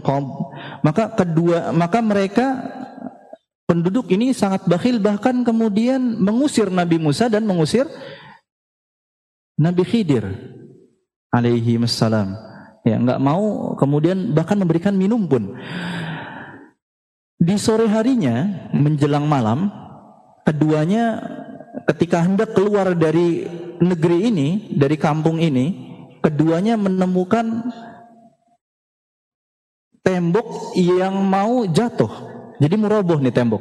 Maka mereka penduduk ini sangat bakhil, bahkan kemudian mengusir Nabi Musa dan mengusir Nabi Khidir alaihi wassalam. Ya, enggak mau kemudian bahkan memberikan minum pun. Di sore harinya menjelang malam, keduanya ketika hendak keluar dari negeri ini, dari kampung ini, keduanya menemukan tembok yang mau jatuh. Jadi mau roboh nih tembok.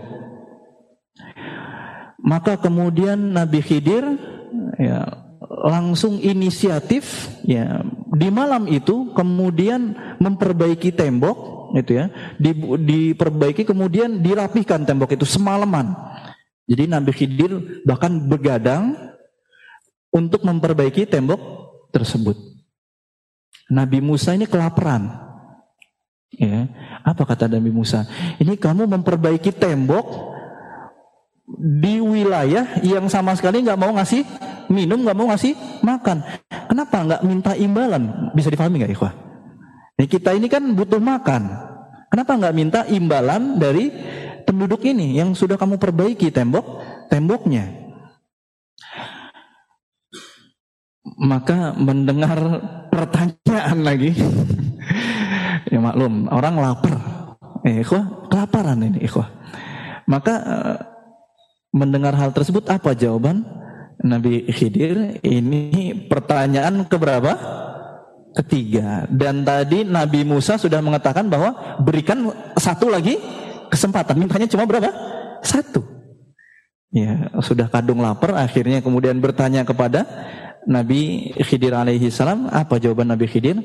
Maka kemudian Nabi Khidir ya langsung inisiatif ya di malam itu kemudian memperbaiki tembok itu ya, diperbaiki kemudian dirapihkan tembok itu semalaman. Jadi Nabi Khidir bahkan begadang untuk memperbaiki tembok tersebut. Nabi Musa ini kelaparan. Ya, apa kata Nabi Musa? Ini kamu memperbaiki tembok di wilayah yang sama sekali nggak mau ngasih minum, nggak mau ngasih makan. Kenapa nggak minta imbalan? Bisa dipahami nggak, ikhwah? Kita ini kan butuh makan. Kenapa nggak minta imbalan dari penduduk ini yang sudah kamu perbaiki temboknya? Maka mendengar pertanyaan lagi, ya maklum orang lapar, ikhwah kelaparan ini ikhwah. Maka mendengar hal tersebut apa jawaban Nabi Khidir? Ini pertanyaan keberapa? Ketiga. Dan tadi Nabi Musa sudah mengatakan bahwa berikan satu lagi kesempatan. Mintanya cuma berapa? Satu. Ya, sudah kadung lapar, akhirnya kemudian bertanya kepada Nabi Khidir alaihi salam. Apa jawaban Nabi Khidir?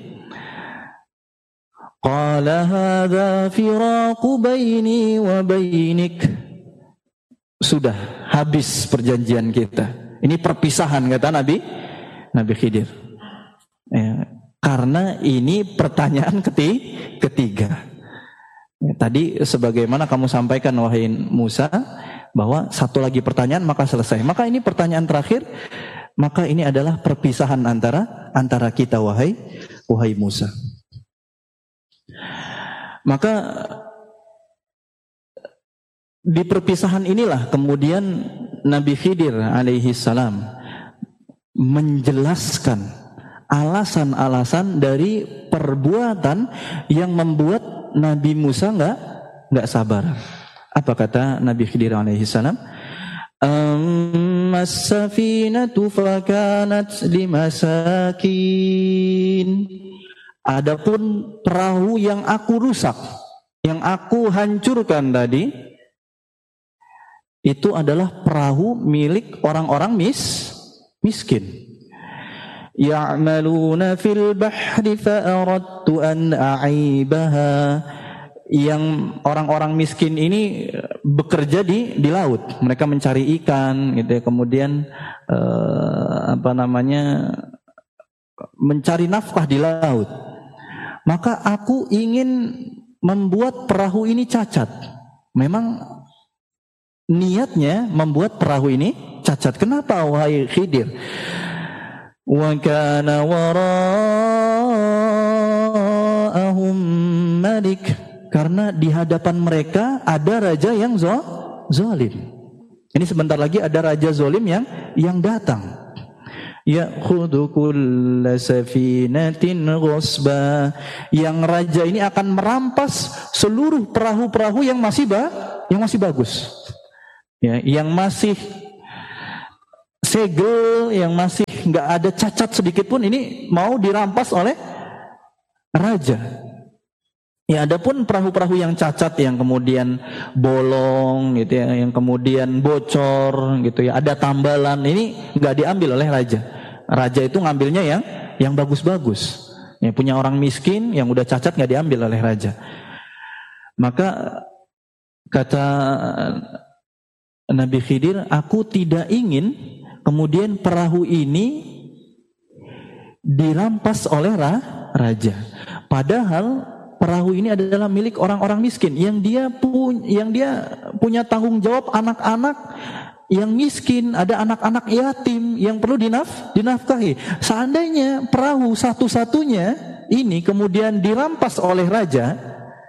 Qala hadza firaqu baini wa bainik. Sudah habis perjanjian kita. Ini perpisahan, kata Nabi Khidir. Ya, karena ini pertanyaan ketiga. Ya, tadi sebagaimana kamu sampaikan wahai Musa, bahwa satu lagi pertanyaan maka selesai. Maka ini pertanyaan terakhir, maka ini adalah perpisahan antara kita wahai Musa. Maka di perpisahan inilah kemudian Nabi Khidir alaihi salam menjelaskan alasan-alasan dari perbuatan yang membuat Nabi Musa enggak sabar. Apa kata Nabi Khidir alaihi salam? As-safinatu fakanat limasakin. Adapun perahu yang aku rusak, yang aku hancurkan tadi, itu adalah perahu milik orang-orang miskin. Ya'maluna fil bahri fa'aradtu an a'ibaha. Yang orang-orang miskin ini bekerja di laut. Mereka mencari ikan gitu ya. Kemudian mencari nafkah di laut. Maka aku ingin membuat perahu ini cacat. Memang niatnya membuat perahu ini cacat. Kenapa wahai Khidir? Wa kana wara'ahum malik. Karena di hadapan mereka ada raja yang zalim. Ini sebentar lagi ada raja zalim yang datang. Ya'khudhu kulla safinatin ghasba. Yang raja ini akan merampas seluruh perahu-perahu yang masih bagus. Ya, yang masih segel, yang masih nggak ada cacat sedikit pun, ini mau dirampas oleh raja. Ya, adapun perahu-perahu yang cacat, yang kemudian bolong gitu ya, yang kemudian bocor gitu ya, ada tambalan, ini nggak diambil oleh raja. Raja itu ngambilnya yang bagus-bagus. Ya, punya orang miskin yang udah cacat nggak diambil oleh raja. Maka kata Nabi Khidir, aku tidak ingin kemudian perahu ini dirampas oleh raja. Padahal perahu ini adalah milik orang-orang miskin yang dia punya tanggung jawab anak-anak yang miskin, ada anak-anak yatim yang perlu dinafkahi. Seandainya perahu satu-satunya ini kemudian dirampas oleh raja,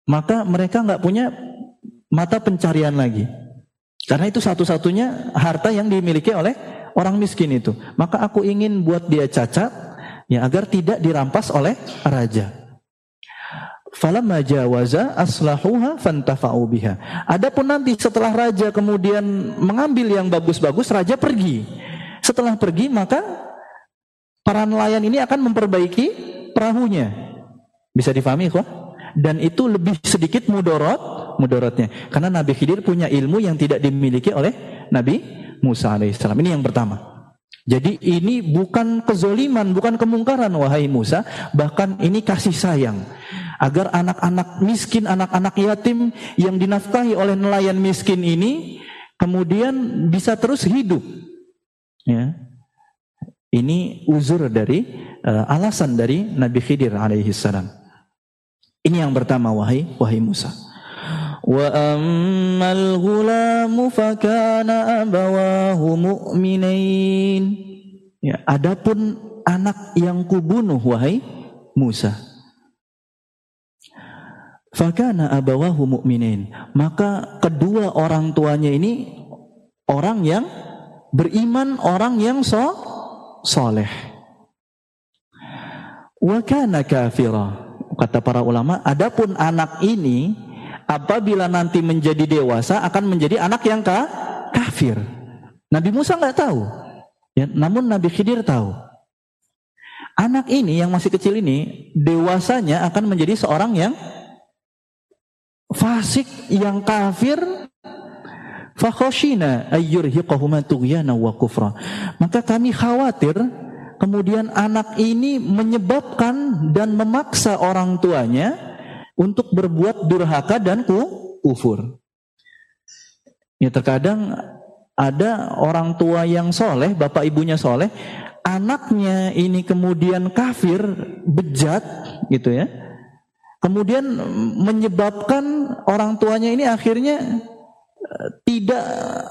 maka mereka nggak punya mata pencarian lagi. Karena itu satu-satunya harta yang dimiliki oleh orang miskin itu. Maka aku ingin buat dia cacat, ya, agar tidak dirampas oleh raja. Falamma jawaza aslahuha fantafa'u biha. Adapun nanti setelah raja kemudian mengambil yang bagus-bagus, raja pergi. Setelah pergi maka para nelayan ini akan memperbaiki perahunya. Bisa difahami, kok? Dan itu lebih sedikit mudaratnya. Karena Nabi Khidir punya ilmu yang tidak dimiliki oleh Nabi Musa alaihissalam. Ini yang pertama. Jadi ini bukan kezoliman, bukan kemungkaran wahai Musa, bahkan ini kasih sayang. Agar anak-anak miskin, anak-anak yatim yang dinafkahi oleh nelayan miskin ini kemudian bisa terus hidup. Ya. Ini uzur dari alasan dari Nabi Khidir alaihissalam. Ini yang pertama wahai Musa. Wa ammal ghulamu fakana abawahu mu'minain. Ya, adapun anak yang kubunuh wahai Musa. Fakana abawahu mu'minain. Maka kedua orang tuanya ini orang yang beriman, orang yang soleh. Wa kana kafira. Kata para ulama, adapun anak ini apabila nanti menjadi dewasa akan menjadi anak yang kafir. Nabi Musa nggak tahu, ya, namun Nabi Khidir tahu. Anak ini yang masih kecil ini dewasanya akan menjadi seorang yang fasik, yang kafir. Fakhoshina ayyurhiqahuma tughyana wa kufra. Maka kami khawatir kemudian anak ini menyebabkan dan memaksa orang tuanya untuk berbuat durhaka dan kufur. Ya, terkadang ada orang tua yang soleh, bapak ibunya soleh, anaknya ini kemudian kafir, bejat, gitu ya. Kemudian menyebabkan orang tuanya ini akhirnya tidak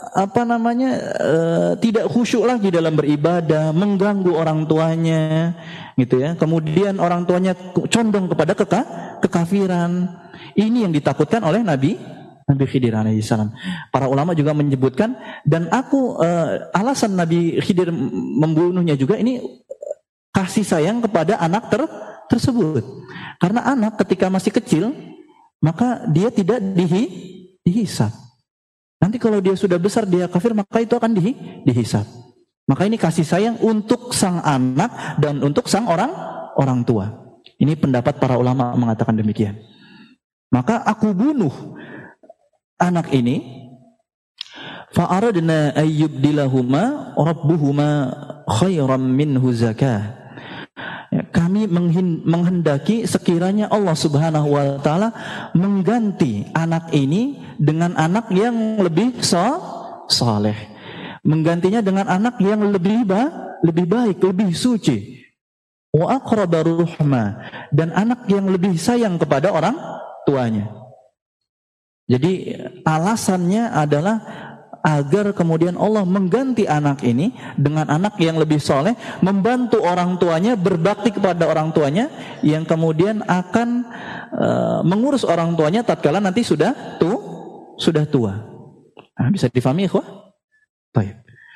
tidak khusyuk lagi dalam beribadah, mengganggu orang tuanya, gitu ya. Kemudian orang tuanya condong kepada kekafiran. Ini yang ditakutkan oleh Nabi Khidir alaihissalam. Para ulama juga menyebutkan, dan alasan Nabi Khidir membunuhnya juga ini kasih sayang kepada anak tersebut. Karena anak ketika masih kecil maka dia tidak dihisab. Nanti kalau dia sudah besar, dia kafir, maka itu akan dihisab. Maka ini kasih sayang untuk sang anak dan untuk sang orang tua. Ini pendapat para ulama mengatakan demikian. Maka aku bunuh anak ini. Fa'aradna ayyubdilahuma rabbuhuma khairan minhu zakah. Kami menghendaki sekiranya Allah Subhanahu wa taala mengganti anak ini dengan anak yang lebih saleh. Menggantinya dengan anak yang lebih baik, lebih suci. Wa aqraba ruhma, dan anak yang lebih sayang kepada orang tuanya. Jadi alasannya adalah agar kemudian Allah mengganti anak ini dengan anak yang lebih soleh, membantu orang tuanya, berbakti kepada orang tuanya, yang kemudian akan mengurus orang tuanya tatkala nanti sudah tua. Nah, bisa difahami, ikhwah? Baik.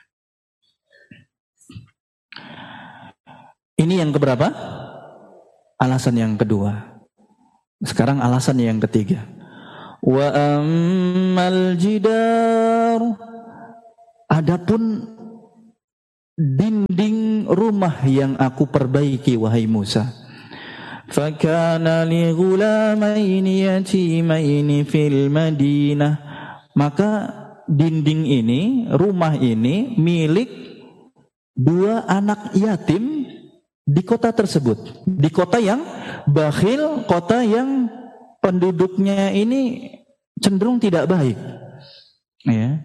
Ini yang keberapa? Alasan yang kedua. Sekarang alasan yang ketiga. Wa ammal jidar, adapun dinding rumah yang aku perbaiki wahai Musa, fakana li ghulamaini yatimaini fil Madinah, maka dinding ini, rumah ini milik dua anak yatim di kota tersebut, di kota yang bakhil, kota yang penduduknya ini cenderung tidak baik, ya.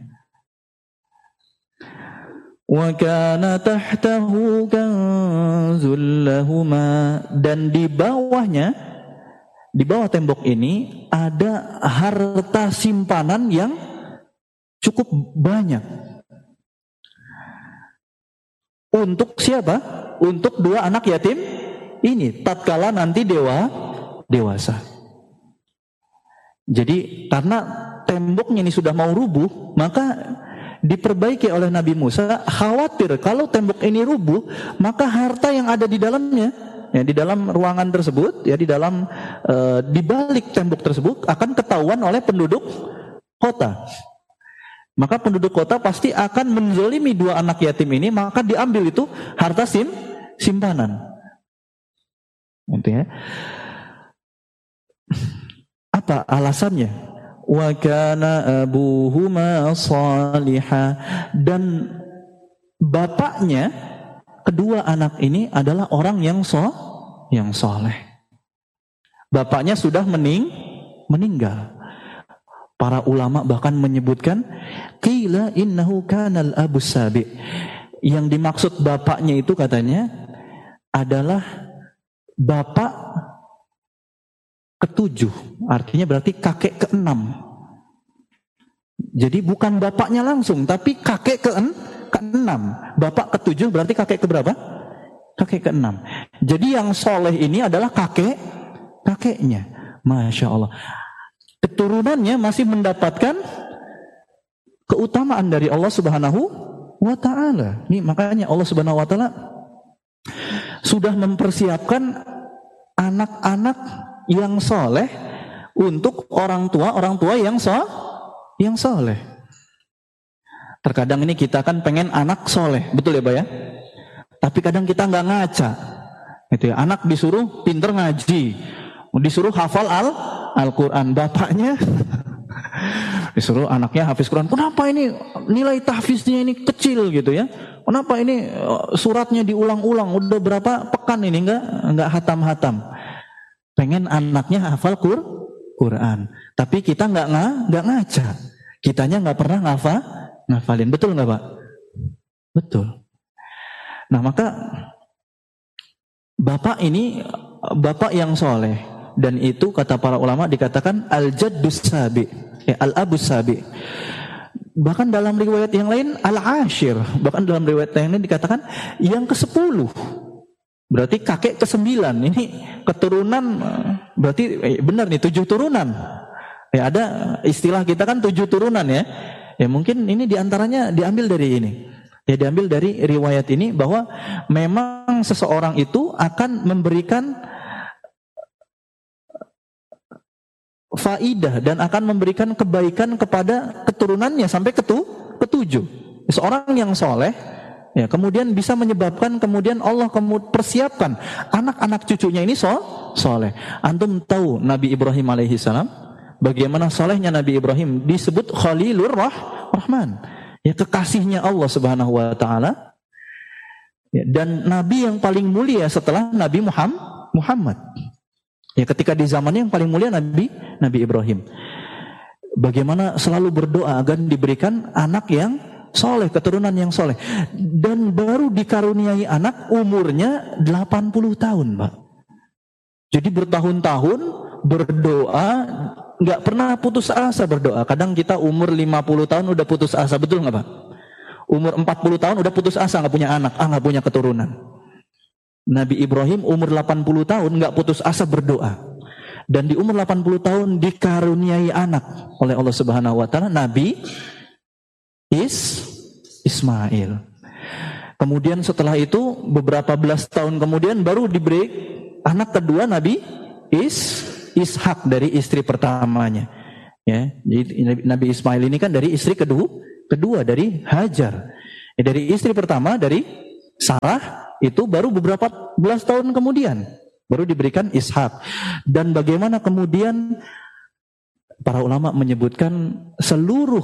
Wa kana tahtahu kanzul lahuma, dan di bawahnya, di bawah tembok ini ada harta simpanan yang cukup banyak. Untuk siapa? Untuk dua anak yatim ini tatkala nanti dewasa. Jadi karena temboknya ini sudah mau rubuh, maka diperbaiki oleh Nabi Musa, khawatir kalau tembok ini rubuh, maka harta yang ada di dalamnya, ya, di dalam ruangan tersebut, ya, di balik tembok tersebut akan ketahuan oleh penduduk kota. Maka penduduk kota pasti akan menzolimi dua anak yatim ini, maka diambil itu harta simpanan. Gitu ya. Apa alasannya? Wa kana abuhuma salihah, dan bapaknya kedua anak ini adalah orang yang soleh. Bapaknya sudah meninggal. Para ulama bahkan menyebutkan qila innahu kanal abus sabi. Yang dimaksud bapaknya itu katanya adalah bapak ketujuh, artinya berarti kakek keenam. Jadi bukan bapaknya langsung, tapi kakek keenam. Bapak ketujuh berarti kakek keberapa? Kakek keenam. Jadi yang soleh ini adalah kakeknya. Masya Allah. Keturunannya masih mendapatkan keutamaan dari Allah Subhanahu wa Ta'ala. Ini makanya Allah Subhanahu wa Ta'ala sudah mempersiapkan anak-anak yang soleh untuk orang tua yang soleh. Terkadang ini kita kan pengen anak soleh, betul ya Pak ya? Tapi kadang kita nggak ngaca, gitu ya. Anak disuruh pinter ngaji, disuruh hafal Al-Quran, bapaknya disuruh anaknya hafiz Quran. Kenapa ini nilai tahfiznya ini kecil gitu ya? Kenapa ini suratnya diulang-ulang? Udah berapa pekan ini nggak hatam-hatam? Pengen anaknya hafal Quran, tapi kita nggak ngaca, kitanya nggak pernah ngafalin, betul nggak Pak? Betul. Nah maka bapak ini bapak yang soleh, dan itu kata para ulama dikatakan al-jaddus sabi, al-abus sabi. Bahkan dalam riwayat yang lain al-ashir, bahkan dalam riwayat yang lain dikatakan yang ke-10. Berarti kakek ke-9, ini keturunan, berarti benar nih 7 turunan. Ya ada istilah kita kan 7 turunan ya. Ya mungkin ini diantaranya diambil dari ini. Ya diambil dari riwayat ini bahwa memang seseorang itu akan memberikan faidah dan akan memberikan kebaikan kepada keturunannya sampai ke-7. Seorang yang soleh, ya, kemudian bisa menyebabkan kemudian Allah persiapkan anak-anak cucunya ini soleh. Antum tahu Nabi Ibrahim alaihissalam, bagaimana solehnya Nabi Ibrahim, disebut Khalilur Rahman, ya, kekasihnya Allah Subhanahu wa Ta'ala, ya, dan Nabi yang paling mulia setelah Nabi Muhammad. Ya, ketika di zamannya yang paling mulia Nabi Ibrahim. Bagaimana selalu berdoa agar diberikan anak yang soleh, keturunan yang soleh. Dan baru dikaruniai anak umurnya 80 tahun, Pak. Jadi bertahun-tahun berdoa, nggak pernah putus asa berdoa. Kadang kita umur 50 tahun udah putus asa, betul nggak Pak? Umur 40 tahun udah putus asa, nggak punya anak, nggak punya keturunan. Nabi Ibrahim umur 80 tahun nggak putus asa berdoa. Dan di umur 80 tahun dikaruniai anak oleh Allah Subhanahu wa Ta'ala, Nabi Ismail. Kemudian setelah itu beberapa belas tahun kemudian baru diberi anak kedua Nabi Ishak dari istri pertamanya. Ya, jadi Nabi Ismail ini kan dari istri kedua dari Hajar. Ya, dari istri pertama dari Sarah itu baru beberapa belas tahun kemudian baru diberikan Ishak. Dan bagaimana kemudian para ulama menyebutkan seluruh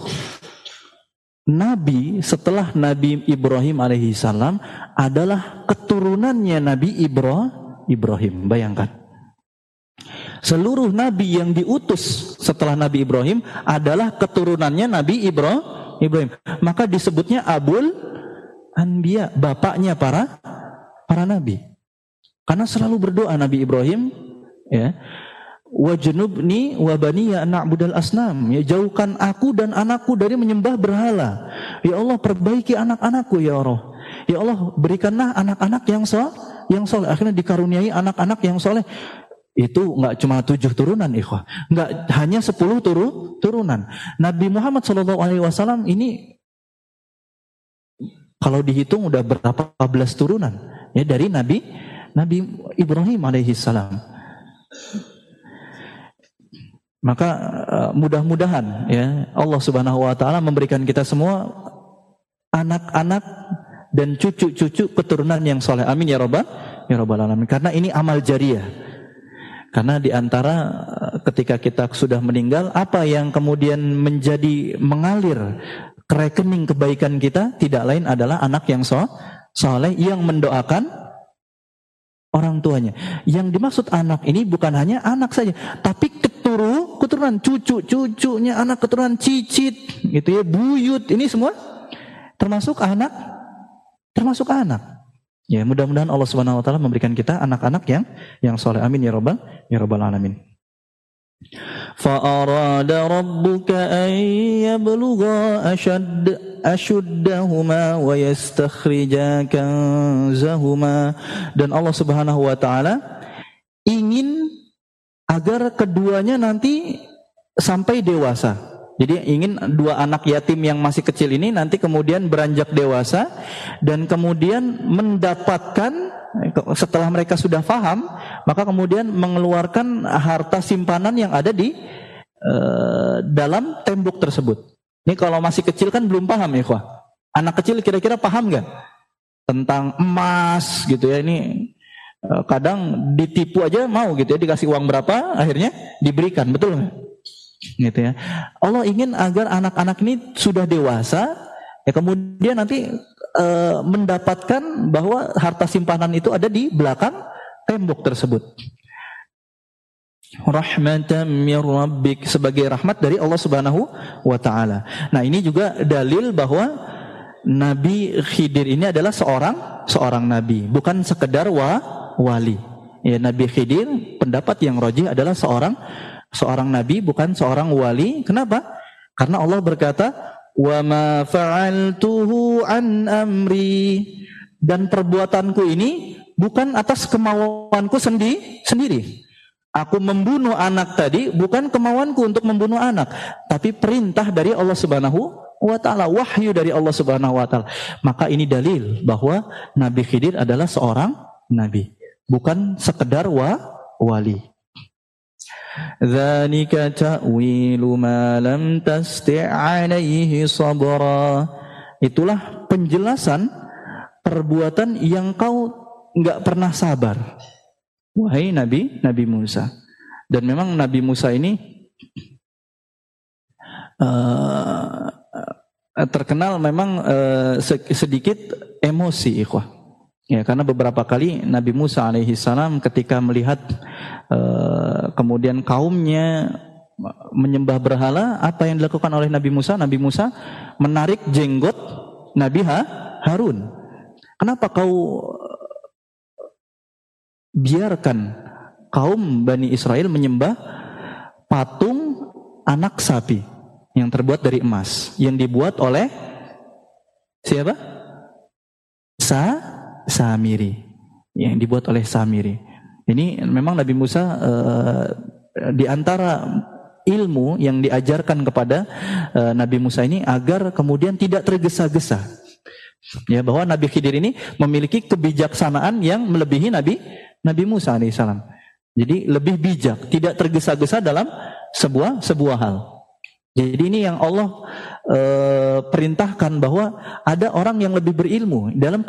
Nabi setelah Nabi Ibrahim alaihissalam adalah keturunannya Nabi Ibrahim. Bayangkan, seluruh Nabi yang diutus setelah Nabi Ibrahim adalah keturunannya Nabi Ibrahim. Maka disebutnya Abul Anbiya, bapaknya para Nabi. Karena selalu berdoa Nabi Ibrahim, ya, wajnubni wa baniya an na'budal asnam, ya, jauhkan aku dan anakku dari menyembah berhala. Ya Allah, perbaiki anak-anakku ya Allah. Ya Allah, berikanlah anak-anak yang soleh. Akhirnya dikaruniai anak-anak yang soleh. Itu nggak cuma 7 turunan, ikhwah. Nggak hanya 10 turunan. Nabi Muhammad SAW ini kalau dihitung udah berapa belas turunan ya dari Nabi Ibrahim alaihissalam. Maka mudah-mudahan ya Allah Subhanahu wa taala memberikan kita semua anak-anak dan cucu-cucu keturunan yang soleh. Amin ya rabbal alamin. Karena ini amal jariyah. Karena di antara ketika kita sudah meninggal, apa yang kemudian mengalir ke rekening kebaikan kita tidak lain adalah anak yang soleh yang mendoakan orang tuanya. Yang dimaksud anak ini bukan hanya anak saja, tapi keturunan, cucu-cucunya, anak keturunan, cicit, gitu ya, buyut, ini semua termasuk anak. Ya, mudah-mudahan Allah Subhanahu wa taala memberikan kita anak-anak yang soleh. Amin ya rabbal alamin. Fa arada rabbuka an yablugha ashuddahuma wa yastakhrija kanzahuma. Dan Allah Subhanahu wa taala ingin agar keduanya nanti sampai dewasa. Jadi ingin dua anak yatim yang masih kecil ini nanti kemudian beranjak dewasa dan kemudian mendapatkan, setelah mereka sudah paham, maka kemudian mengeluarkan harta simpanan yang ada di dalam tembok tersebut. Ini kalau masih kecil kan belum paham ya, ikhwah. Anak kecil kira-kira paham nggak tentang emas gitu ya? Ini kadang ditipu aja mau gitu ya, dikasih uang berapa akhirnya diberikan, betul nggak? Gitu ya. Allah ingin agar anak-anak ini sudah dewasa ya, kemudian nanti mendapatkan bahwa harta simpanan itu ada di belakang tembok tersebut. Rahmatan mir rabbik, sebagai rahmat dari Allah Subhanahu wa taala. Nah, ini juga dalil bahwa Nabi Khidir ini adalah seorang nabi, bukan sekedar wali. Ya, Nabi Khidir pendapat yang rajih adalah seorang nabi, bukan seorang wali. Kenapa? Karena Allah berkata, "Wa ma fa'altuhu an amri." Dan perbuatanku ini bukan atas kemauanku sendiri. Aku membunuh anak tadi bukan kemauanku untuk membunuh anak, tapi perintah dari Allah Subhanahu wa taala, wahyu dari Allah Subhanahu wa taala. Maka ini dalil bahwa Nabi Khidir adalah seorang nabi, bukan sekedar wali. Dzalika ta'wilu ma lam tasti' 'alaihi sabra. Itulah penjelasan perbuatan yang kau enggak pernah sabar, wahai Nabi Musa. Dan memang Nabi Musa ini terkenal memang sedikit emosi, ikhwah. Ya, karena beberapa kali Nabi Musa alaihissalam ketika melihat kemudian kaumnya menyembah berhala, apa yang dilakukan oleh Nabi Musa? Nabi Musa menarik jenggot Nabi Harun. Kenapa kau biarkan kaum Bani Israel menyembah patung anak sapi yang terbuat dari emas, yang dibuat oleh siapa? Samiri, yang dibuat oleh Samiri. Ini memang Nabi Musa di antara ilmu yang diajarkan kepada Nabi Musa ini agar kemudian tidak tergesa-gesa. Ya, bahwa Nabi Khidir ini memiliki kebijaksanaan yang melebihi Nabi Musa alaihissalam. Jadi lebih bijak, tidak tergesa-gesa dalam sebuah hal. Jadi ini yang Allah perintahkan, bahwa ada orang yang lebih berilmu dalam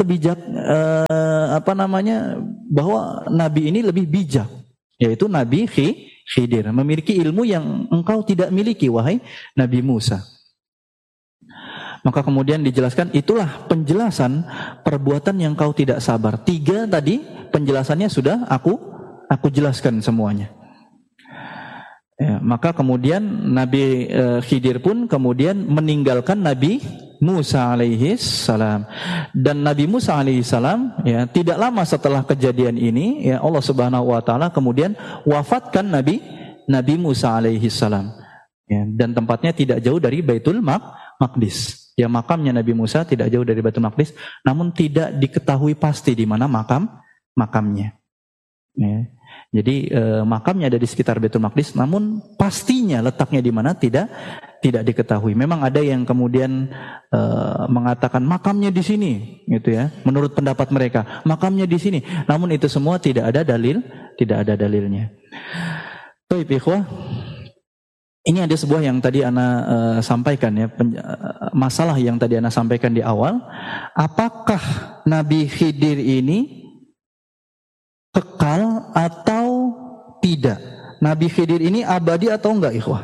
bahwa Nabi ini lebih bijak, yaitu Nabi Khidir, memiliki ilmu yang engkau tidak miliki, wahai Nabi Musa. Maka kemudian dijelaskan, itulah penjelasan perbuatan yang kau tidak sabar. 3 tadi penjelasannya sudah aku jelaskan semuanya. Ya, maka kemudian Nabi Khidir pun kemudian meninggalkan Nabi Musa alaihi salam. Dan Nabi Musa alaihi salam, ya, tidak lama setelah kejadian ini, ya, Allah Subhanahu wa taala kemudian wafatkan Nabi Musa alaihi salam. Ya, dan tempatnya tidak jauh dari Baitul Maqdis. Ya, makamnya Nabi Musa tidak jauh dari Baitul Maqdis, namun tidak diketahui pasti di mana makamnya. Ya. Jadi makamnya ada di sekitar Baitul Maqdis, namun pastinya letaknya di mana tidak diketahui. Memang ada yang kemudian mengatakan makamnya di sini, gitu ya. Menurut pendapat mereka, makamnya di sini. Namun itu semua tidak ada dalilnya. Baik, ikhwah. Ini ada sebuah yang tadi ana sampaikan ya, masalah yang tadi ana sampaikan di awal. Apakah Nabi Khidir ini kekal atau tidak? Nabi Khidir ini abadi atau enggak, ikhwah?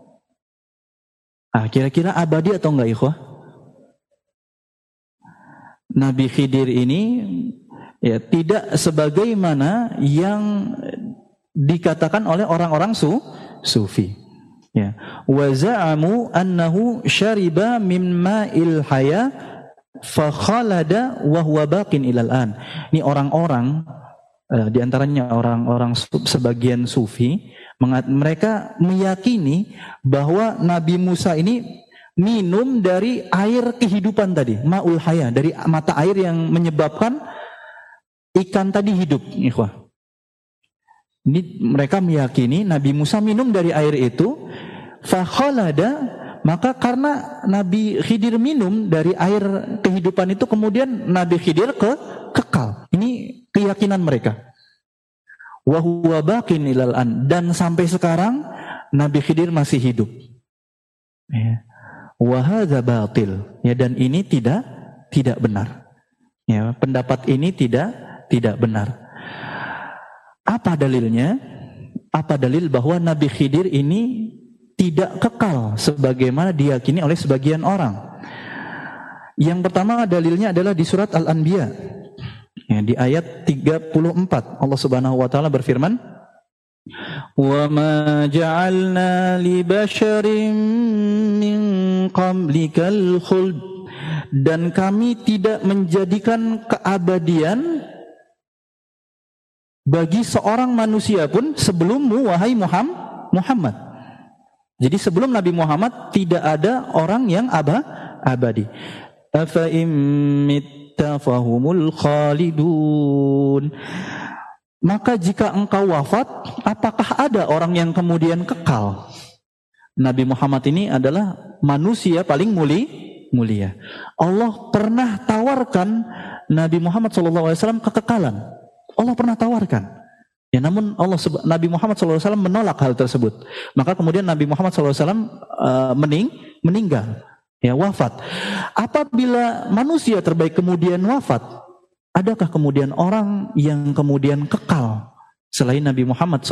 Kira-kira abadi atau enggak, ikhwah? Nabi Khidir ini ya tidak sebagaimana yang dikatakan oleh orang-orang sufi. Ya, wa za'amu annahu syariba min ma'il haya fa khalada wa huwa baqin ilal an. Ini orang-orang di antaranya orang-orang sebagian sufi, mereka meyakini bahwa Nabi Musa ini minum dari air kehidupan tadi, ma'ul haya, dari mata air yang menyebabkan ikan tadi hidup, ikhwah. Ini mereka meyakini Nabi Musa minum dari air itu, fakhalada, maka karena Nabi Khidir minum dari air kehidupan itu, kemudian Nabi Khidir kekal. Ini keyakinan mereka. Wa huwa baqin ilal an, dan sampai sekarang Nabi Khidir masih hidup. Ya. Wa hadza batil. Ya, dan ini tidak benar. Ya, pendapat ini tidak benar. Apa dalilnya? Apa dalil bahwa Nabi Khidir ini tidak kekal sebagaimana diyakini oleh sebagian orang? Yang pertama dalilnya adalah di surat Al-Anbiya. Ya, di ayat 34 Allah Subhanahu wa taala berfirman, "Wa ma ja'alna li basharin min qablikal khuld." Dan kami tidak menjadikan keabadian bagi seorang manusia pun sebelummu, wahai Muhammad. Jadi sebelum Nabi Muhammad tidak ada orang yang abadi. Afa imitta fahumul khalidun. Maka jika engkau wafat, apakah ada orang yang kemudian kekal? Nabi Muhammad ini adalah manusia paling mulia. Allah pernah tawarkan Nabi Muhammad SAW kekekalan. Allah pernah tawarkan. Ya, namun Nabi Muhammad SAW menolak hal tersebut. Maka kemudian Nabi Muhammad SAW meninggal, ya, wafat. Apabila manusia terbaik kemudian wafat, adakah kemudian orang yang kemudian kekal selain Nabi Muhammad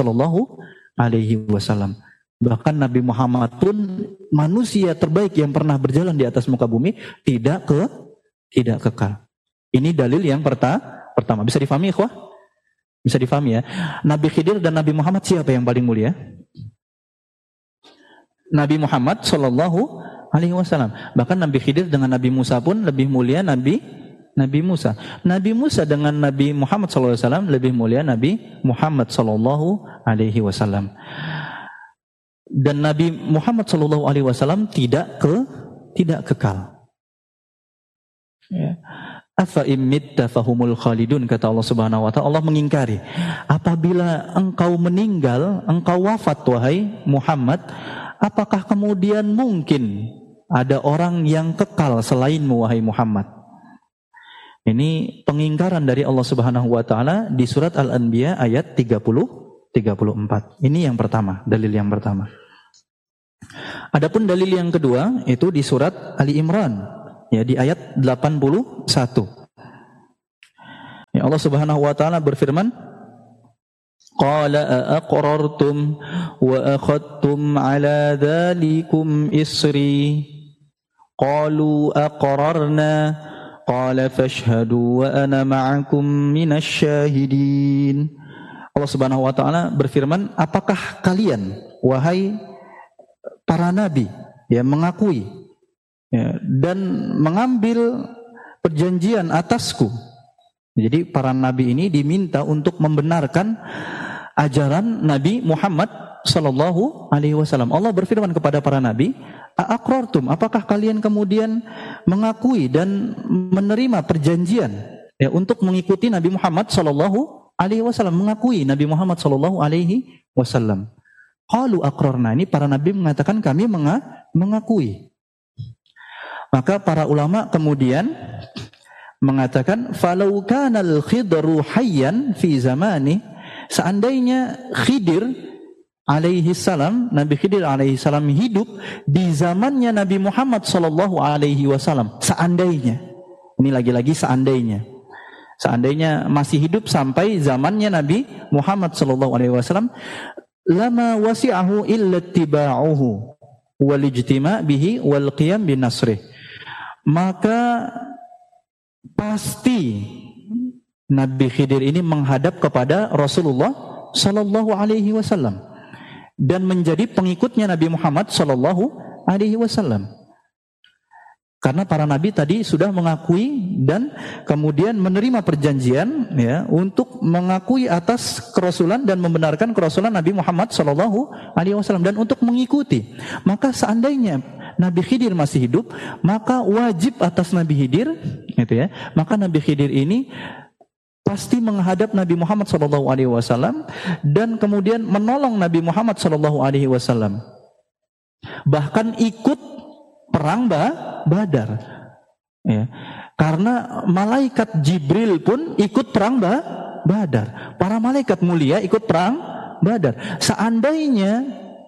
SAW? Bahkan Nabi Muhammad pun manusia terbaik yang pernah berjalan di atas muka bumi tidak kekal. Ini dalil yang pertama. Bisa difahami, ikhwah? Bisa difahami ya. Nabi Khidir dan Nabi Muhammad siapa yang paling mulia? Nabi Muhammad SAW. Bahkan Nabi Khidir dengan Nabi Musa pun lebih mulia Nabi Musa. Nabi Musa dengan Nabi Muhammad SAW lebih mulia Nabi Muhammad SAW. Dan Nabi Muhammad SAW tidak kekal. Ya. Afa imitta fahumul khalidun, kata Allah Subhanahu wa taala. Allah mengingkari, apabila engkau meninggal, engkau wafat wahai Muhammad, apakah kemudian mungkin ada orang yang kekal selainmu wahai Muhammad? Ini pengingkaran dari Allah Subhanahu wa taala di surat Al-Anbiya ayat 34. Ini yang pertama, dalil yang pertama. Adapun dalil yang kedua itu di surat Ali Imran, ya, di ayat 81. Ya, Allah Subhanahu wa taala berfirman, qala aqrartum wa akhadtum ala dzalikum isri qalu aqrarna qala fashhadu wa ana ma'akum minasy syahidin. Allah Subhanahu wa taala berfirman, apakah kalian wahai para nabi, ya, mengakui, ya, dan mengambil perjanjian atasku. Jadi para nabi ini diminta untuk membenarkan ajaran Nabi Muhammad sallallahu alaihi wasallam. Allah berfirman kepada para nabi, "Aqrartum, apakah kalian kemudian mengakui dan menerima perjanjian, ya, untuk mengikuti Nabi Muhammad sallallahu alaihi wasallam, mengakui Nabi Muhammad sallallahu alaihi wasallam. Qalu aqrarna, ini para nabi mengatakan kami mengakui. Maka para ulama kemudian mengatakan falau kana al-Khidru hayyan fi zamani, seandainya Khidir alaihi salam, Nabi Khidir alaihi salam hidup di zamannya Nabi Muhammad sallallahu alaihi wasallam, seandainya, ini lagi-lagi seandainya masih hidup sampai zamannya Nabi Muhammad sallallahu alaihi wasallam, lama wasi'ahu illa ittiba'uhu wal ijtima' bihi wal qiyam bin nasrih, maka pasti Nabi Khidir ini menghadap kepada Rasulullah sallallahu alaihi wasallam dan menjadi pengikutnya Nabi Muhammad sallallahu alaihi wasallam. Karena para nabi tadi sudah mengakui dan kemudian menerima perjanjian ya untuk mengakui atas kerasulan dan membenarkan kerasulan Nabi Muhammad sallallahu alaihi wasallam dan untuk mengikuti. Maka seandainya Nabi Khidir masih hidup, maka wajib atas Nabi Khidir gitu ya. Maka Nabi Khidir ini pasti menghadap Nabi Muhammad sallallahu alaihi wasallam dan kemudian menolong Nabi Muhammad sallallahu alaihi wasallam. Bahkan ikut perang Badar. Ya. Karena malaikat Jibril pun ikut perang Badar. Para malaikat mulia ikut perang Badar. Seandainya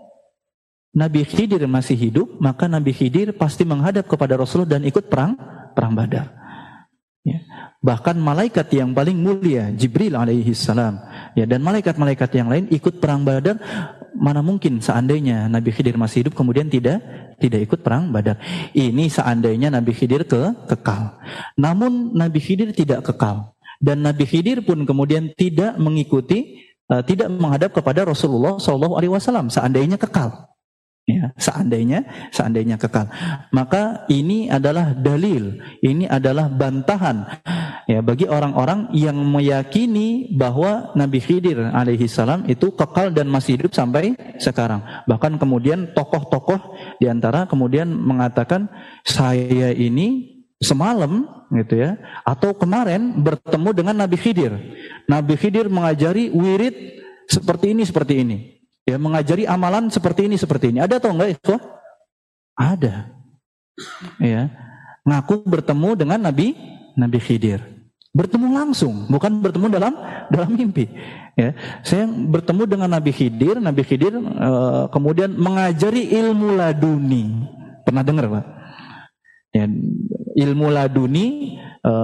Nabi Khidir masih hidup, maka Nabi Khidir pasti menghadap kepada Rasulullah dan ikut perang Badar. Ya. Bahkan malaikat yang paling mulia Jibril alaihi salam ya, dan malaikat-malaikat yang lain ikut perang Badar. Mana mungkin seandainya Nabi Khidir masih hidup kemudian tidak ikut perang Badar. Ini seandainya Nabi Khidir kekal. Namun Nabi Khidir tidak kekal dan Nabi Khidir pun kemudian tidak mengikuti, tidak menghadap kepada Rasulullah SAW seandainya kekal. Ya, seandainya kekal. Maka ini adalah dalil, ini adalah bantahan ya bagi orang-orang yang meyakini bahwa Nabi Khidir alaihi salam itu kekal dan masih hidup sampai sekarang. Bahkan kemudian tokoh-tokoh di antara kemudian mengatakan saya ini semalam gitu ya atau kemarin bertemu dengan Nabi Khidir. Nabi Khidir mengajari wirid seperti ini. Ya, mengajari amalan seperti ini. Ada atau enggak itu? Ada. Ya. Ngaku bertemu dengan Nabi Khidir. Bertemu langsung, bukan bertemu dalam mimpi. Ya. Saya bertemu dengan Nabi Khidir kemudian mengajari ilmu laduni. Pernah dengar, Pak? Ya, ilmu laduni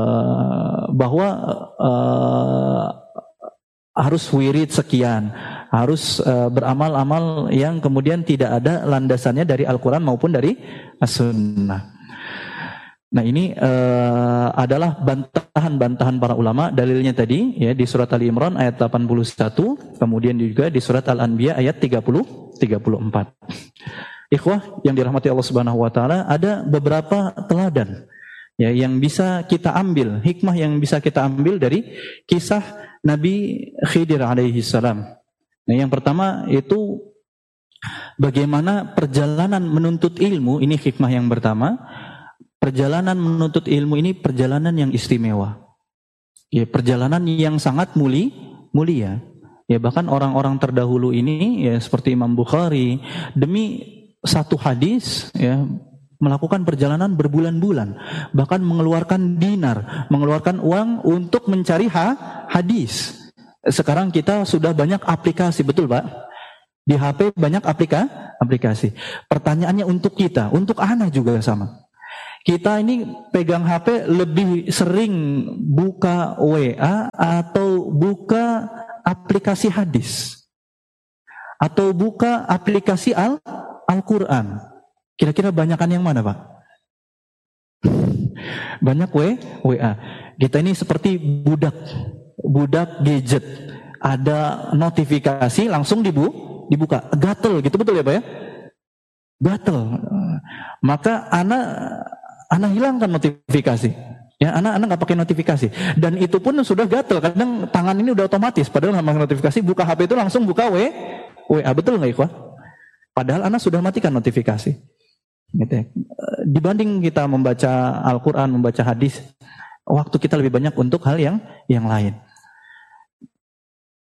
bahwa harus wirid sekian, harus beramal-amal yang kemudian tidak ada landasannya dari Al-Quran maupun dari As-Sunnah. Nah ini adalah bantahan-bantahan para ulama. Dalilnya tadi ya di surat Ali Imran ayat 81, kemudian juga di surat Al-Anbiya ayat 34. Ikhwah yang dirahmati Allah Subhanahu wa taala, ada beberapa teladan ya yang bisa kita ambil, hikmah yang bisa kita ambil dari kisah Nabi Khidir alaihi salam. Nah, yang pertama itu bagaimana perjalanan menuntut ilmu, ini hikmah yang pertama. Perjalanan menuntut ilmu ini perjalanan yang istimewa. Ya, perjalanan yang sangat mulia. Ya, bahkan orang-orang terdahulu ini ya seperti Imam Bukhari demi satu hadis ya melakukan perjalanan berbulan-bulan, bahkan mengeluarkan dinar, mengeluarkan uang untuk mencari hadis. Sekarang kita sudah banyak aplikasi, betul Pak? Di HP banyak aplikasi. Pertanyaannya untuk kita, untuk anak juga sama. Kita ini pegang HP lebih sering buka WA atau buka aplikasi hadis? Atau buka aplikasi Al-Quran? Kira-kira banyakan yang mana, Pak? Banyak WA. Kita ini seperti budak gadget. Ada notifikasi langsung dibuka. Gatel gitu, betul ya Pak ya? Gatel. Maka anak hilangkan notifikasi. Ya, anak nggak pakai notifikasi. Dan itu pun sudah gatel. Kadang tangan ini udah otomatis. Padahal nggak pakai notifikasi, buka HP itu langsung buka WA. Betul nggak Ikhwah? Padahal anak sudah matikan notifikasi. Gitu ya. Dibanding kita membaca Al-Quran, membaca hadis, waktu kita lebih banyak untuk hal yang lain.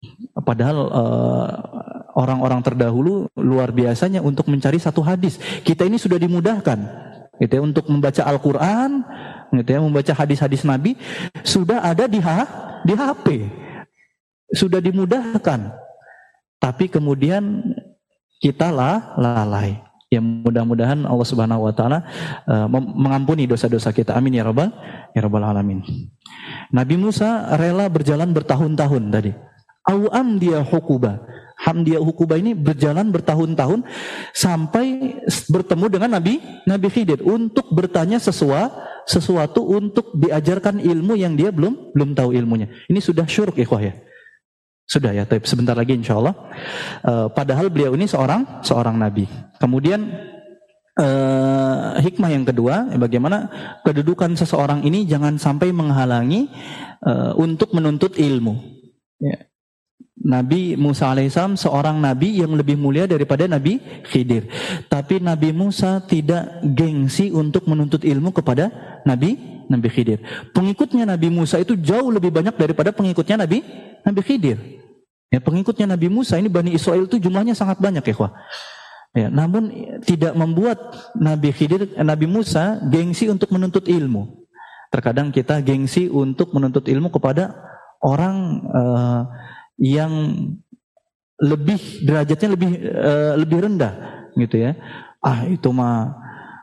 Padahal orang-orang terdahulu luar biasanya untuk mencari satu hadis. Kita ini sudah dimudahkan, gitu ya, untuk membaca Al-Quran, gitu ya, membaca hadis-hadis Nabi sudah ada di HP, sudah dimudahkan. Tapi kemudian kita lalai. Ya, mudah-mudahan Allah Subhanahu Wa Taala mengampuni dosa-dosa kita. Amin ya rabbal alamin. Nabi Musa rela berjalan bertahun-tahun tadi. Hamdia Hukuba ini berjalan bertahun-tahun sampai bertemu dengan Nabi Khidir untuk bertanya sesuatu untuk diajarkan ilmu yang dia belum tahu ilmunya. Ini sudah syuruk ikhwah ya. Sudah ya, tapi sebentar lagi insya Allah. Padahal beliau ini seorang nabi. Kemudian hikmah yang kedua, bagaimana kedudukan seseorang ini jangan sampai menghalangi untuk menuntut ilmu. Ya. Nabi Musa alaihissalam seorang nabi yang lebih mulia daripada Nabi Khidir. Tapi Nabi Musa tidak gengsi untuk menuntut ilmu kepada Nabi Khidir. Pengikutnya Nabi Musa itu jauh lebih banyak daripada pengikutnya Nabi Khidir. Ya, pengikutnya Nabi Musa ini Bani Israel itu jumlahnya sangat banyak ya, ya, namun tidak membuat Nabi Musa gengsi untuk menuntut ilmu. Terkadang kita gengsi untuk menuntut ilmu kepada orang yang derajatnya lebih rendah, gitu ya. Itu mah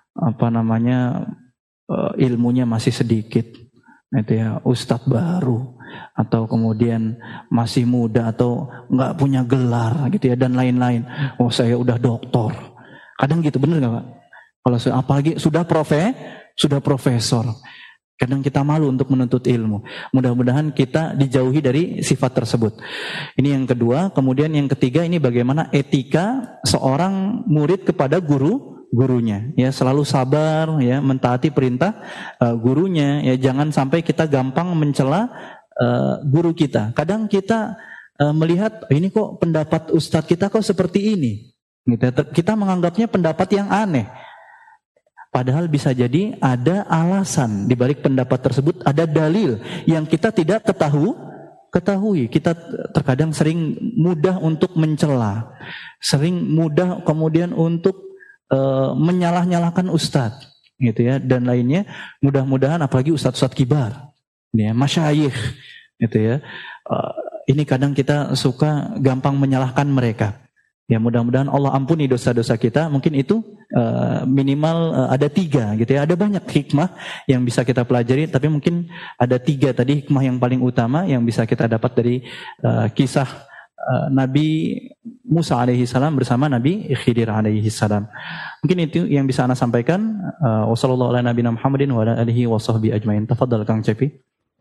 ilmunya masih sedikit, gitu ya, ustadz baru atau kemudian masih muda atau nggak punya gelar, gitu ya, dan lain-lain. Saya udah doktor. Kadang gitu, bener nggak Pak? Kalau apalagi sudah profesor. Kadang kita malu untuk menuntut ilmu. Mudah-mudahan kita dijauhi dari sifat tersebut. Ini yang kedua. Kemudian yang ketiga, ini bagaimana etika seorang murid kepada gurunya. Ya, selalu sabar, ya, mentaati perintah gurunya. Ya, jangan sampai kita gampang mencela guru kita. Kadang kita melihat ini kok pendapat ustadz kita kok seperti ini. Kita menganggapnya pendapat yang aneh. Padahal bisa jadi ada alasan di balik pendapat tersebut, ada dalil yang kita tidak ketahui. Kita terkadang sering mudah untuk mencela, sering mudah kemudian untuk menyalah-nyalahkan ustadz, gitu ya, dan lainnya. Mudah-mudahan apalagi ustadz-ustadz kibar, ya, masyayikh, gitu ya. Ini kadang kita suka gampang menyalahkan mereka. Ya, mudah-mudahan Allah ampuni dosa-dosa kita. Mungkin itu minimal ada 3, gitu ya. Ada banyak hikmah yang bisa kita pelajari, tapi mungkin ada 3 tadi hikmah yang paling utama yang bisa kita dapat dari kisah Nabi Musa alaihissalam bersama Nabi Khidir alaihissalam. Mungkin itu yang bisa Ana sampaikan. Wassallallahu ala nabiyina Muhammadin wa ala alihi wa sahbihi ajmain. Tafadhal Kang Cepi.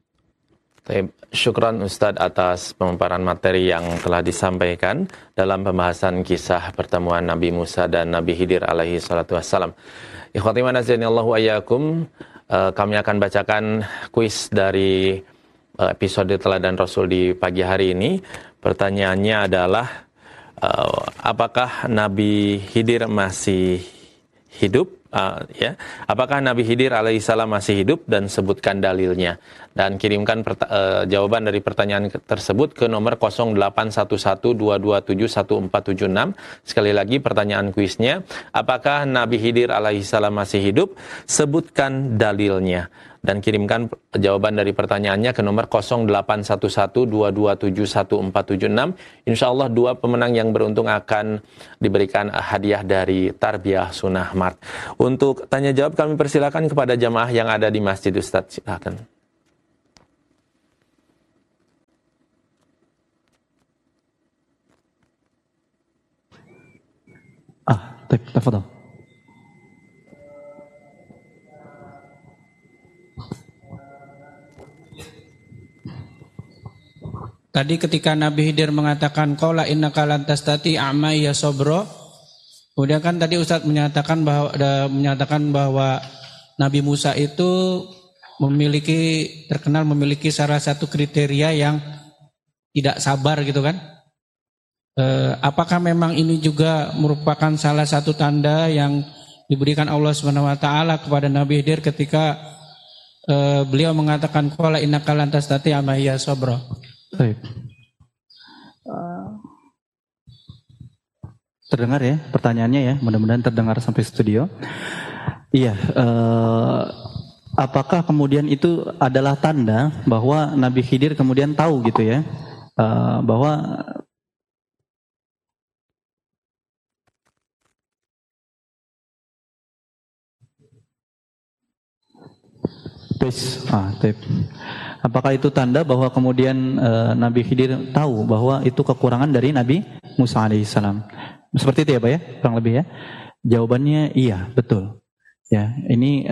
Syukran Ustadz atas pemaparan materi yang telah disampaikan dalam pembahasan kisah pertemuan Nabi Musa dan Nabi Khidir alaihi salatu wassalam. Ikhwati wa nazarinallahu ayyakum, kami akan bacakan kuis dari episode Teladan Rasul di pagi hari ini. Pertanyaannya adalah, apakah Nabi Khidir masih hidup? Apakah Nabi Khidir alaihissalam masih hidup, dan sebutkan dalilnya. Dan kirimkan jawaban dari pertanyaan tersebut ke nomor 081122711476. Sekali lagi pertanyaan kuisnya, apakah Nabi Khidir alaihissalam masih hidup? Sebutkan dalilnya. Dan kirimkan jawaban dari pertanyaannya ke nomor 081122711476. InsyaAllah 2 pemenang yang beruntung akan diberikan hadiah dari Tarbiyah Sunnah Mart. Untuk tanya jawab kami persilakan kepada jamaah yang ada di Masjid Ustadz. Silakan. Tafadhal. Tadi ketika Nabi Khidir mengatakan qala innaka lan tastati a'ma ya sabra. Kemudian kan tadi Ustaz menyatakan bahwa Nabi Musa itu terkenal memiliki salah satu kriteria yang tidak sabar, gitu kan? Apakah memang ini juga merupakan salah satu tanda yang diberikan Allah Subhanahu wa taala kepada Nabi Khidir ketika beliau mengatakan qala innaka lan tastati a'ma ya sabra? Baik. Terdengar ya pertanyaannya ya, mudah-mudahan terdengar sampai studio. Iya, apakah kemudian itu adalah tanda bahwa Nabi Khidir kemudian tahu gitu ya, bahwa apakah itu tanda bahwa kemudian Nabi Khidir tahu bahwa itu kekurangan dari Nabi Musa alaihissalam? Seperti itu ya Pak ya, kurang lebih ya. Jawabannya iya, betul. Ya, ini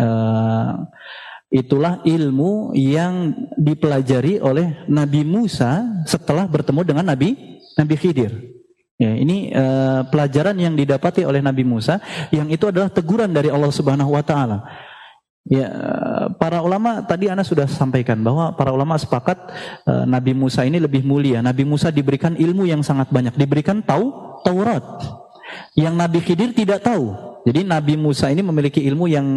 itulah ilmu yang dipelajari oleh Nabi Musa setelah bertemu dengan Nabi Khidir. Ya, ini pelajaran yang didapati oleh Nabi Musa, yang itu adalah teguran dari Allah Subhanahu wa taala. Ya, para ulama tadi Ana sudah sampaikan bahwa para ulama sepakat Nabi Musa ini lebih mulia. Nabi Musa diberikan ilmu yang sangat banyak, diberikan Taurat yang Nabi Khidir tidak tahu. Jadi Nabi Musa ini memiliki ilmu yang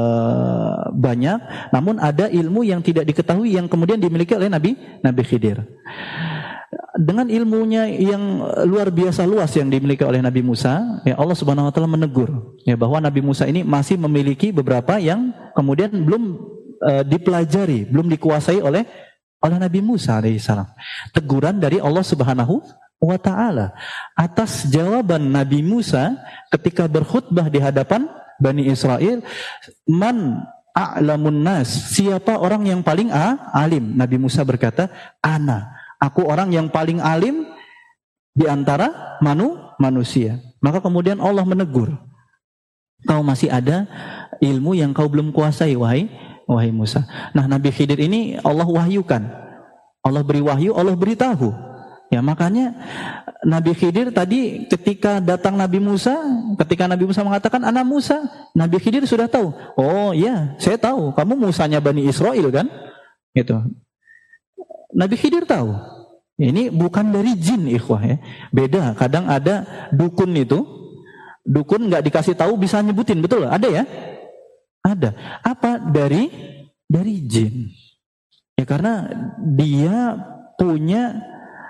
banyak, namun ada ilmu yang tidak diketahui yang kemudian dimiliki oleh Nabi Khidir. Dengan ilmunya yang luar biasa luas yang dimiliki oleh Nabi Musa, ya Allah Subhanahu wa taala menegur ya bahwa Nabi Musa ini masih memiliki beberapa yang kemudian belum dipelajari, belum dikuasai oleh Nabi Musa alaihissalam. Teguran dari Allah Subhanahu wa taala atas jawaban Nabi Musa ketika berkhutbah di hadapan Bani Israel, man a'lamun nas, siapa orang yang paling alim? Nabi Musa berkata, aku orang yang paling alim di antara manusia. Maka kemudian Allah menegur, kau masih ada ilmu yang kau belum kuasai, wahai Musa. Nah, Nabi Khidir ini Allah wahyukan, Allah beri wahyu, Allah beritahu. Ya, makanya Nabi Khidir tadi ketika datang Nabi Musa, ketika Nabi Musa mengatakan anak Musa, Nabi Khidir sudah tahu. Oh iya, saya tahu, kamu Musanya Bani Israel kan? Gitu. Nabi Khidir tahu. Ini bukan dari jin, ikhwah ya. Beda, kadang ada dukun itu. Dukun nggak dikasih tahu bisa nyebutin, betul? Ada ya? Ada. Apa? Dari jin. Ya karena dia punya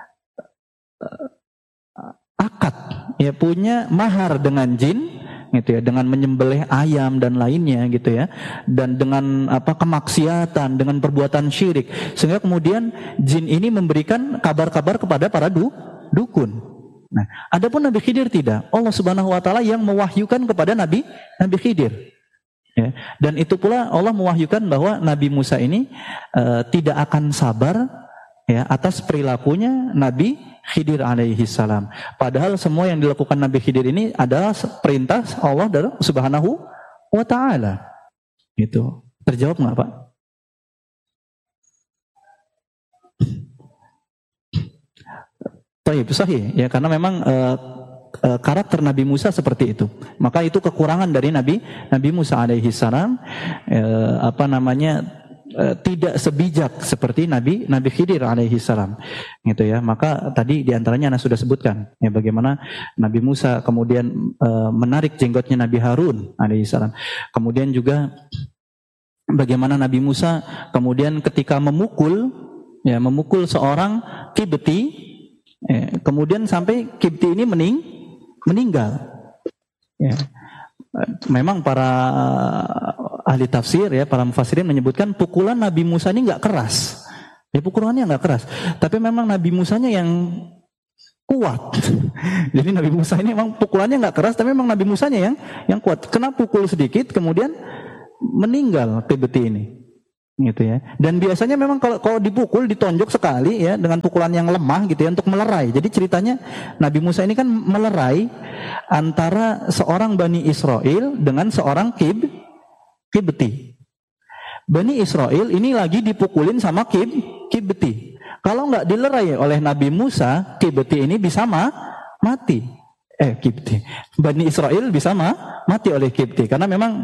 akad, ya punya mahar dengan jin, gitu ya, dengan menyembelih ayam dan lainnya, gitu ya, dan dengan kemaksiatan, dengan perbuatan syirik, sehingga kemudian jin ini memberikan kabar-kabar kepada para dukun. Nah, adapun Nabi Khidir tidak. Allah Subhanahu wa taala yang mewahyukan kepada Nabi Khidir. Ya, dan itu pula Allah mewahyukan bahwa Nabi Musa ini tidak akan sabar ya atas perilakunya Nabi Khidir alaihi salam. Padahal semua yang dilakukan Nabi Khidir ini adalah perintah Allah Subhanahu wa taala. Gitu. Terjawab enggak, Pak? Baik, sahih ya, karena memang karakter Nabi Musa seperti itu. Maka itu kekurangan dari Nabi Musa alaihi salam, tidak sebijak seperti Nabi Khidir alaihi salam, gitu ya. Maka tadi diantaranya Anda sudah sebutkan ya, bagaimana Nabi Musa kemudian menarik jenggotnya Nabi Harun alaihi salam. Kemudian juga bagaimana Nabi Musa kemudian ketika memukul seorang Kibti, kemudian sampai Kibti ini meninggal. Ya. Memang para ahli tafsir ya, para mufassirin menyebutkan pukulan Nabi Musa ini nggak keras. Ya, pukulannya nggak keras, tapi memang Nabi Musanya yang kuat. Jadi Nabi Musa ini memang pukulannya nggak keras, tapi memang Nabi Musanya yang kuat. Kena pukul sedikit, kemudian meninggal Kibti ini, gitu ya. Dan biasanya memang kalau dipukul, ditonjok sekali ya dengan pukulan yang lemah gitu ya untuk melerai. Jadi ceritanya Nabi Musa ini kan melerai antara seorang Bani Israel dengan seorang Kibti. Bani Israel ini lagi dipukulin sama Kibti. Kalau nggak dilerai oleh Nabi Musa, Kibti ini bisa mati. Bani Israel bisa mati oleh Kibti, karena memang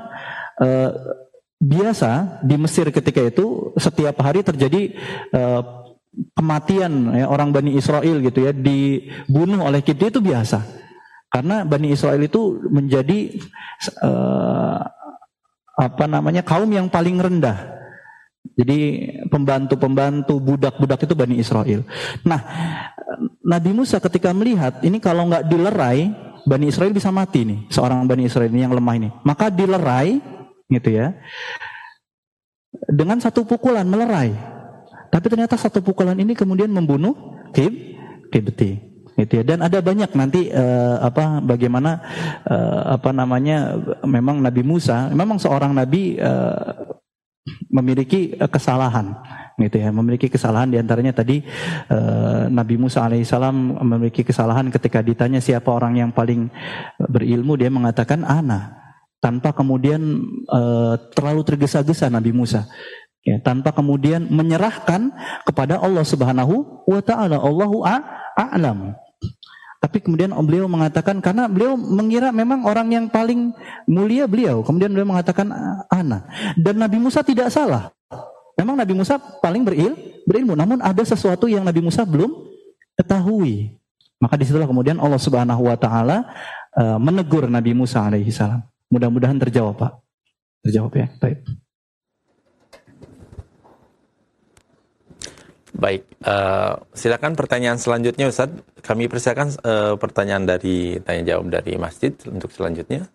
biasa di Mesir ketika itu setiap hari terjadi kematian ya, orang Bani Israel gitu ya, dibunuh oleh Kibti itu biasa. Karena Bani Israel itu menjadi kaum yang paling rendah. Jadi pembantu-pembantu, budak-budak itu Bani Israel. Nah, Nabi Musa ketika melihat ini kalau nggak dilerai, Bani Israel bisa mati nih, seorang Bani Israel ini yang lemah ini. Maka dilerai, gitu ya, dengan satu pukulan melerai. Tapi ternyata satu pukulan ini kemudian membunuh Qibti, gitu ya. Dan ada banyak nanti bagaimana memang Nabi Musa, memang seorang nabi memiliki kesalahan, gitu ya, memiliki kesalahan diantaranya tadi Nabi Musa alaihissalam memiliki kesalahan ketika ditanya siapa orang yang paling berilmu, dia mengatakan ana, tanpa kemudian terlalu tergesa-gesa Nabi Musa, ya, tanpa kemudian menyerahkan kepada Allah Subhanahu wa taala, Allahu a'lam. Tapi kemudian beliau mengatakan, karena beliau mengira memang orang yang paling mulia beliau, kemudian beliau mengatakan ana. Dan Nabi Musa tidak salah. Memang Nabi Musa paling berilmu, namun ada sesuatu yang Nabi Musa belum ketahui. Maka disitulah kemudian Allah Subhanahu wa taala menegur Nabi Musa alaihi salam. Mudah-mudahan terjawab, Pak. Terjawab ya. Baik, silakan pertanyaan selanjutnya Ustaz. Kami persilakan pertanyaan dari tanya jawab dari masjid untuk selanjutnya.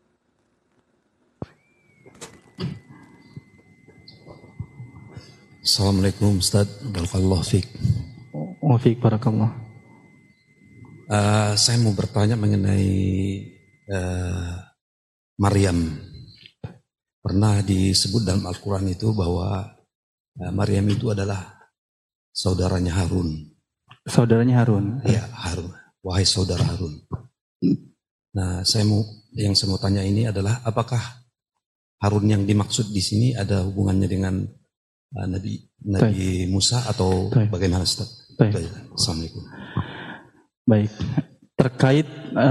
Assalamualaikum Ustaz, barakallahu fiik. Wa fiik barakallah. Saya mau bertanya mengenai Maryam. Pernah disebut dalam Al-Quran itu bahwa Maryam itu adalah saudaranya Harun. Saudaranya Harun. Ya, Harun. Wahai saudara Harun. Nah, saya mau tanya ini adalah apakah Harun yang dimaksud di sini ada hubungannya dengan Nabi Musa atau bagaimana Ustaz? Assalamualaikum. Baik. Terkait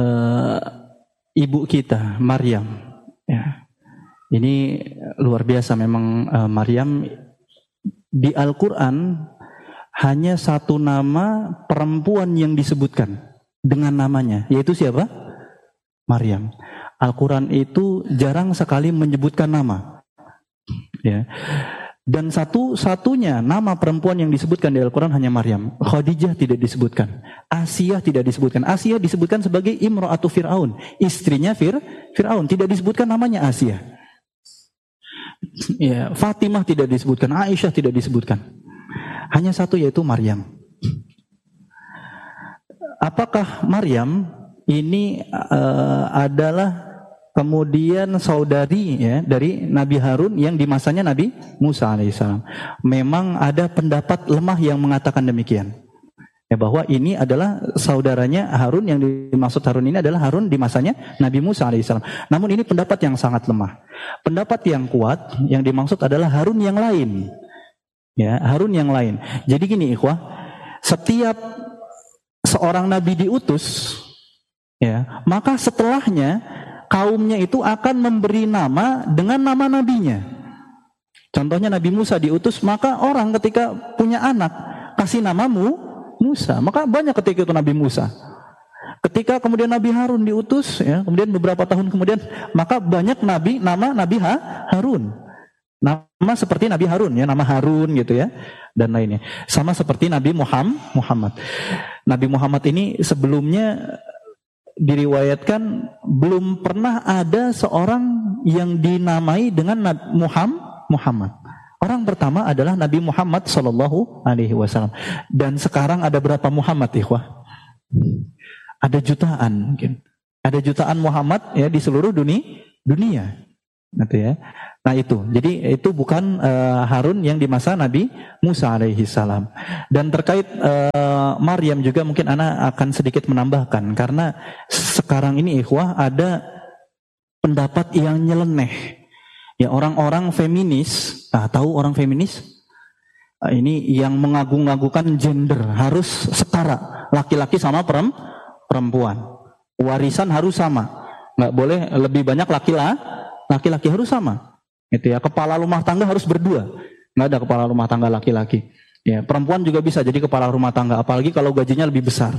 ibu kita Maryam, ya. Ini luar biasa memang. Maryam di Al-Quran hanya satu nama perempuan yang disebutkan dengan namanya, yaitu siapa? Maryam. Al-Quran itu jarang sekali menyebutkan nama, ya. Dan satu-satunya nama perempuan yang disebutkan di Al-Quran hanya Maryam. Khadijah tidak disebutkan, Asiyah tidak disebutkan. Asiyah disebutkan sebagai imra'atu Fir'aun, istrinya Fir'aun, tidak disebutkan namanya Asiyah. Ya, Fatimah tidak disebutkan, Aisyah tidak disebutkan. Hanya satu, yaitu Maryam. Apakah Maryam ini adalah kemudian saudari, ya, dari Nabi Harun yang di masanya Nabi Musa alaihissalam? Memang ada pendapat lemah yang mengatakan demikian, ya, bahwa ini adalah saudaranya Harun, yang dimaksud Harun ini adalah Harun di masanya Nabi Musa alaihissalam. Namun ini pendapat yang sangat lemah. Pendapat yang kuat yang dimaksud adalah Harun yang lain. Ya, Harun yang lain. Jadi gini ikhwah, setiap seorang nabi diutus, ya, maka setelahnya kaumnya itu akan memberi nama dengan nama nabinya. Contohnya Nabi Musa diutus, maka orang ketika punya anak kasih nama Musa, maka banyak ketika itu Nabi Musa. Ketika kemudian Nabi Harun diutus, ya, kemudian beberapa tahun kemudian, maka banyak nama Nabi Harun. Nama seperti Nabi Harun, ya, nama Harun gitu, ya, dan lainnya. Sama seperti Nabi Muhammad. Nabi Muhammad ini sebelumnya diriwayatkan belum pernah ada seorang yang dinamai dengan Muhammad. Orang pertama adalah Nabi Muhammad Sallallahu Alaihi Wasallam. Dan sekarang ada berapa Muhammad, ikhwah? Ada jutaan mungkin. Ada jutaan Muhammad, ya, di seluruh dunia. Gitu, ya. Nah itu, jadi itu bukan Harun yang di masa Nabi Musa alaihi salam. Dan terkait Maryam juga mungkin ana akan sedikit menambahkan, karena sekarang ini ikhwah ada pendapat yang nyeleneh. Ya, orang-orang feminis, tahu orang feminis? Ini yang mengagung-agungkan gender, harus setara, laki-laki sama perempuan. Warisan harus sama, nggak boleh lebih banyak laki-laki, harus sama. Gitu, ya. Kepala rumah tangga harus berdua, nggak ada kepala rumah tangga laki-laki. Ya, perempuan juga bisa jadi kepala rumah tangga, apalagi kalau gajinya lebih besar.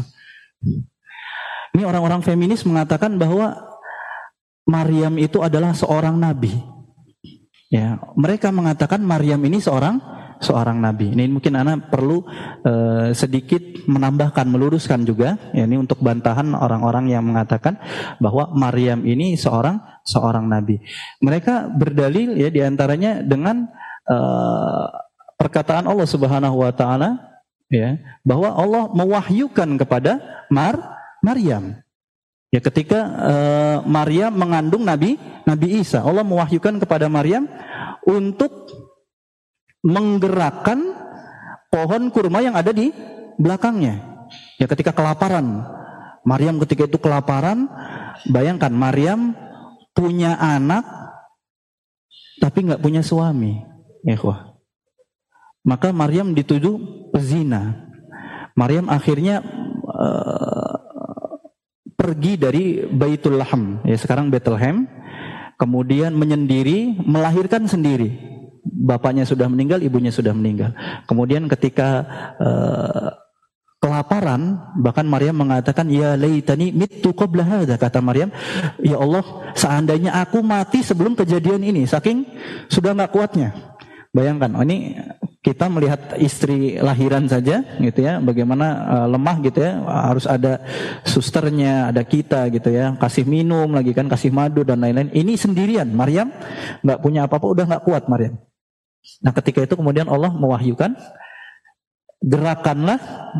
Ini orang-orang feminis mengatakan bahwa Maryam itu adalah seorang nabi. Ya, mereka mengatakan Maryam ini seorang seorang nabi. Ini mungkin ana perlu sedikit menambahkan, meluruskan juga, ya, ini untuk bantahan orang-orang yang mengatakan bahwa Maryam ini seorang nabi. Mereka berdalil ya diantaranya dengan perkataan Allah Subhanahu wa taala, ya, bahwa Allah mewahyukan kepada Maryam. Ya, ketika Maryam mengandung Nabi Isa, Allah mewahyukan kepada Maryam untuk menggerakkan pohon kurma yang ada di belakangnya. Ya, ketika kelaparan, Maryam ketika itu kelaparan, bayangkan Maryam punya anak tapi nggak punya suami, ya wah. Maka Maryam dituduh pezina. Maryam akhirnya pergi dari Baitul Lahm, ya sekarang Bethlehem, kemudian menyendiri, melahirkan sendiri. Bapaknya sudah meninggal, ibunya sudah meninggal. Kemudian ketika kelaparan, bahkan Maryam mengatakan, ya laitani mittu qabla hadza, kata Maryam, ya Allah, seandainya aku mati sebelum kejadian ini, saking sudah nggak kuatnya. Bayangkan, ini kita melihat istri lahiran saja gitu ya, bagaimana lemah gitu ya, harus ada susternya, ada kita gitu ya, kasih minum lagi kan, kasih madu dan lain-lain. Ini sendirian, Maryam nggak punya apa-apa, udah nggak kuat Maryam. Nah, ketika itu kemudian Allah mewahyukan, gerakanlah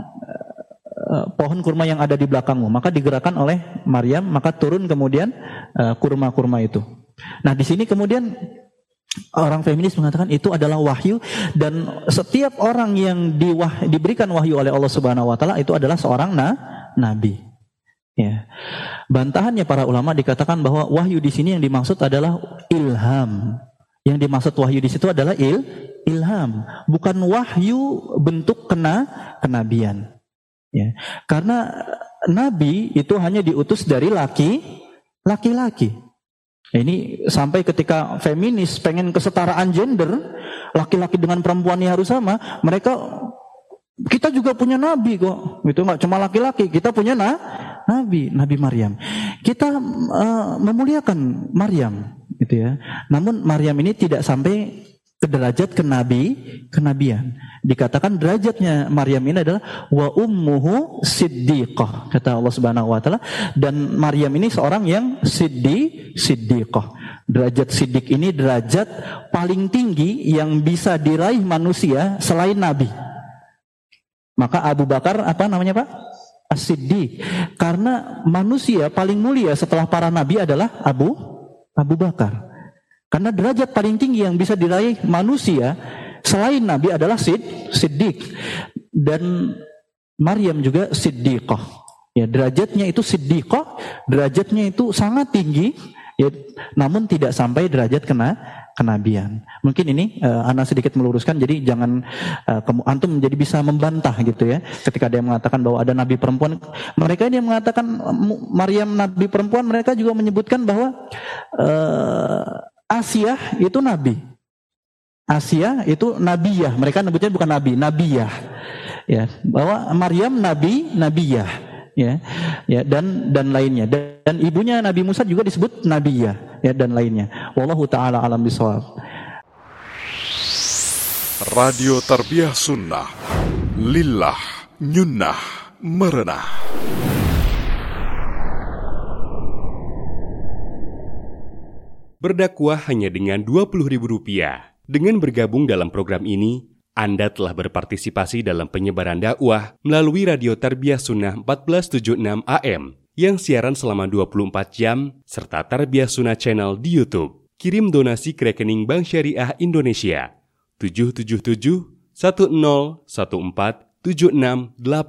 pohon kurma yang ada di belakangmu. Maka digerakkan oleh Maryam, maka turun kemudian kurma-kurma itu. Nah, di sini kemudian orang feminis mengatakan itu adalah wahyu, dan setiap orang yang diberikan wahyu oleh Allah Subhanahu wa taala itu adalah seorang nabi. Ya. Bantahannya para ulama dikatakan bahwa wahyu di sini yang dimaksud adalah ilham. Yang dimaksud wahyu di situ adalah ilham, bukan wahyu bentuk kenabian. Ya. Karena nabi itu hanya diutus dari laki-laki. Ini sampai ketika feminis pengen kesetaraan gender, laki-laki dengan perempuannya harus sama, kita juga punya nabi kok, gitu, nggak cuma laki-laki, kita punya nabi Maryam. Kita memuliakan Maryam, gitu ya. Namun Maryam ini tidak sampai ke derajat kenabian. Dikatakan derajatnya Maryam ini adalah wa ummuhu siddiqah, kata Allah Subhanahu wa taala, dan Maryam ini seorang yang siddiqah. Derajat siddiq ini derajat paling tinggi yang bisa diraih manusia selain nabi. Maka Abu Bakar apa namanya Pak? As-Siddiq. Karena manusia paling mulia setelah para nabi adalah Abu Bakar. Karena derajat paling tinggi yang bisa diraih manusia selain Nabi adalah Siddiq. Dan Maryam juga Siddiqah. Ya, derajatnya itu Siddiqah, derajatnya itu sangat tinggi, ya, namun tidak sampai derajat kenabian. Mungkin ini ana sedikit meluruskan, jadi jangan antum menjadi bisa membantah gitu ya. Ketika ada yang mengatakan bahwa ada nabi perempuan, mereka ini yang mengatakan Maryam nabi perempuan, mereka juga menyebutkan bahwa Asia itu nabi. Asia itu nabiyah. Mereka menyebutnya bukan nabi, nabiyah. Ya, bahwa Maryam nabiyah. Ya, dan lainnya. Dan ibunya Nabi Musa juga disebut nabiyah, ya, dan lainnya. Wallahu taala alam bishawab. Radio Tarbiyah Sunnah. Lillah nyunnah merenah. Berdakwah hanya dengan Rp20.000. Dengan bergabung dalam program ini, Anda telah berpartisipasi dalam penyebaran dakwah melalui Radio Tarbiyah Sunnah 1476 AM yang siaran selama 24 jam serta Tarbiyah Sunnah Channel di YouTube. Kirim donasi ke rekening Bank Syariah Indonesia 777 1014 76